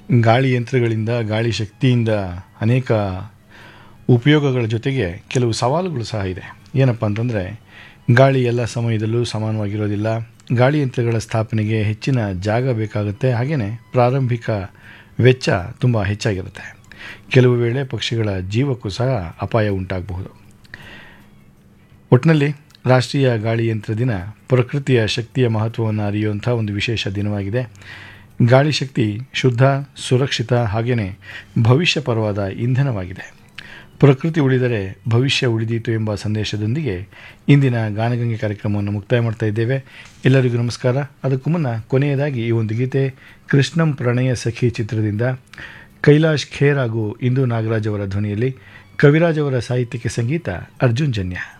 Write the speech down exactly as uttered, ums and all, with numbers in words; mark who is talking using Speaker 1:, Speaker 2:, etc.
Speaker 1: ಗಾಳಿ ಯಂತ್ರಗಳಿಂದ ಗಾಳಿ ಶಕ್ತಿಯಿಂದ ಅನೇಕ ಉಪಯೋಗಗಳ ಜೊತೆಗೆ ಕೆಲವು ಸವಾಲುಗಳು ಸಹ ಇದೆ. ಏನಪ್ಪ ಅಂತಂದರೆ ಗಾಳಿ ಎಲ್ಲ ಸಮಯದಲ್ಲೂ ಸಮಾನವಾಗಿರೋದಿಲ್ಲ. ಗಾಳಿ ಯಂತ್ರಗಳ ಸ್ಥಾಪನೆಗೆ ಹೆಚ್ಚಿನ ಜಾಗ ಬೇಕಾಗುತ್ತೆ. ಹಾಗೆಯೇ ಪ್ರಾರಂಭಿಕ ವೆಚ್ಚ ತುಂಬ ಹೆಚ್ಚಾಗಿರುತ್ತೆ. ಕೆಲವು ವೇಳೆ ಪಕ್ಷಿಗಳ ಜೀವಕ್ಕೂ ಸಹ ಅಪಾಯ ಉಂಟಾಗಬಹುದು. ಒಟ್ಟಿನಲ್ಲಿ ರಾಷ್ಟ್ರೀಯ ಗಾಳಿ ಯಂತ್ರ ದಿನ ಪ್ರಕೃತಿಯ ಶಕ್ತಿಯ ಮಹತ್ವವನ್ನು ಅರಿಯುವಂಥ ಒಂದು ವಿಶೇಷ ದಿನವಾಗಿದೆ. ಗಾಳಿ ಶಕ್ತಿ ಶುದ್ಧ, ಸುರಕ್ಷಿತ ಹಾಗೆಯೇ ಭವಿಷ್ಯಪರವಾದ ಇಂಧನವಾಗಿದೆ. ಪ್ರಕೃತಿ ಉಳಿದರೆ ಭವಿಷ್ಯ ಉಳಿದೀತು ಎಂಬ ಸಂದೇಶದೊಂದಿಗೆ ಇಂದಿನ ಗಾನಗಂಗೆ ಕಾರ್ಯಕ್ರಮವನ್ನು ಮುಕ್ತಾಯ ಮಾಡ್ತಾ ಇದ್ದೇವೆ. ಎಲ್ಲರಿಗೂ ನಮಸ್ಕಾರ. ಅದಕ್ಕೂ ಮುನ್ನ ಕೊನೆಯದಾಗಿ ಈ ಒಂದು ಗೀತೆ ಕೃಷ್ಣಂ ಪ್ರಣಯ ಸಖಿ ಚಿತ್ರದಿಂದ ಕೈಲಾಶ್ ಖೇರ್ ಹಾಗೂ ಇಂದು ನಾಗರಾಜ್ ಅವರ ಧ್ವನಿಯಲ್ಲಿ, ಕವಿರಾಜ್ ಅವರ ಸಾಹಿತ್ಯಕ್ಕೆ ಸಂಗೀತ ಅರ್ಜುನ್ ಜನ್ಯ.